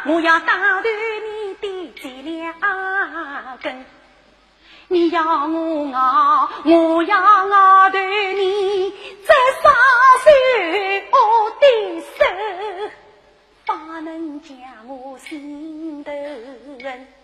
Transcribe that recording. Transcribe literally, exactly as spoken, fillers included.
我要打断你的脊梁根。你要我熬，我要熬断你这双手的手，方能将我心头恨。